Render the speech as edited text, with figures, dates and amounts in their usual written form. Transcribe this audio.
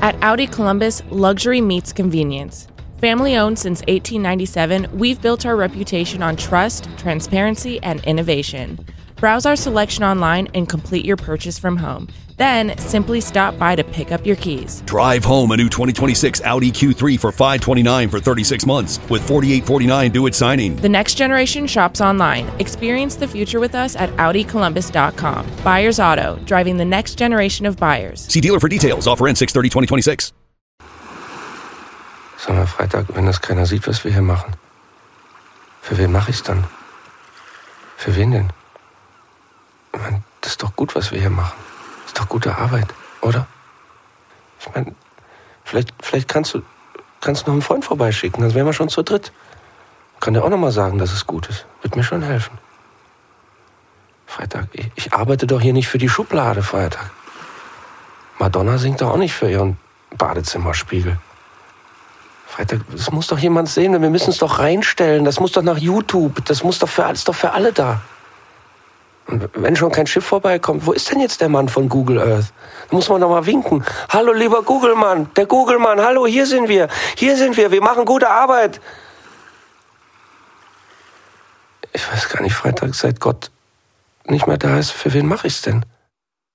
At Audi Columbus, luxury meets convenience. Family owned since 1897, we've built our reputation on trust, transparency, and innovation. Browse our selection online and complete your purchase from home. Then simply stop by to pick up your keys. Drive home a new 2026 Audi Q3 for $529 for 36 months with $4,849 due at signing. The next generation shops online. Experience the future with us at AudiColumbus.com. Buyers Auto, driving the next generation of buyers. See dealer for details. Offer ends 6/30/2026. Sag mal, Freitag, wenn das keiner sieht, was wir hier machen. Für wen mache ich's dann? Für wen denn? Ich meine, das ist doch gut, was wir hier machen. Das ist doch gute Arbeit, oder? Ich meine, vielleicht kannst du noch einen Freund vorbeischicken, dann wären wir schon zu dritt. Kann der auch noch mal sagen, dass es gut ist. Wird mir schon helfen. Freitag, ich arbeite doch hier nicht für die Schublade, Freitag. Madonna singt doch auch nicht für ihren Badezimmerspiegel. Freitag, das muss doch jemand sehen, wir müssen es doch reinstellen, das muss doch nach YouTube, das muss doch ist doch für alle da. Und wenn schon kein Schiff vorbeikommt, wo ist denn jetzt der Mann von Google Earth? Da muss man doch mal winken. Hallo, lieber Google-Mann, der Google-Mann, hallo, hier sind wir, wir machen gute Arbeit. Ich weiß gar nicht, Freitag, seit Gott nicht mehr da ist, für wen mache ich's denn?